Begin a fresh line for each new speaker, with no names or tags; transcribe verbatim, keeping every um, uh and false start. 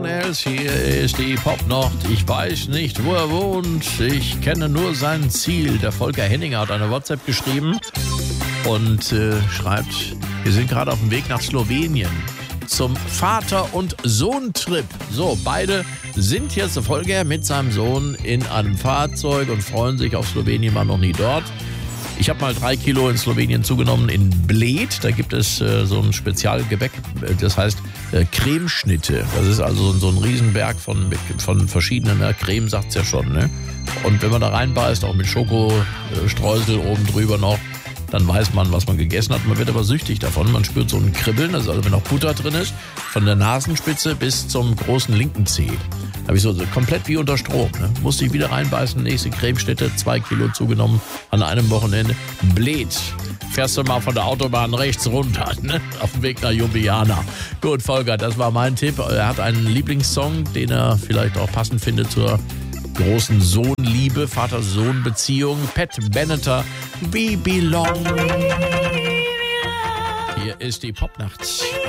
Hier ist die Popnacht. Ich weiß nicht, wo er wohnt. Ich kenne nur sein Ziel. Der Volker Henninger hat eine WhatsApp geschrieben und äh, schreibt, wir sind gerade auf dem Weg nach Slowenien zum Vater- und Sohn-Trip. So, beide sind jetzt, der Volker mit seinem Sohn, in einem Fahrzeug und freuen sich auf Slowenien, war noch nie dort. Ich habe mal drei Kilo in Slowenien zugenommen, in Bled. Da gibt es äh, so ein Spezialgebäck, das heißt äh, Cremeschnitte. Das ist also so ein Riesenberg von, mit, von verschiedenen, ne? Creme sagt's ja schon. Ne? Und wenn man da reinbeißt, auch mit Schokostreusel oben drüber noch, dann weiß man, was man gegessen hat. Man wird aber süchtig davon. Man spürt so ein Kribbeln, also wenn noch Butter drin ist, von der Nasenspitze bis zum großen linken Zeh. Da habe ich so, so komplett wie unter Strom. Ne? Musste ich wieder reinbeißen, nächste Cremestätte, zwei Kilo zugenommen an einem Wochenende. Bled. Fährst du mal von der Autobahn rechts runter, ne? Auf dem Weg nach Ljubljana. Gut, Volker, das war mein Tipp. Er hat einen Lieblingssong, den er vielleicht auch passend findet zur großen Sohn-Liebe, Vater-Sohn-Beziehung. Pat Benatar, We Belong. Hier ist die Popnacht.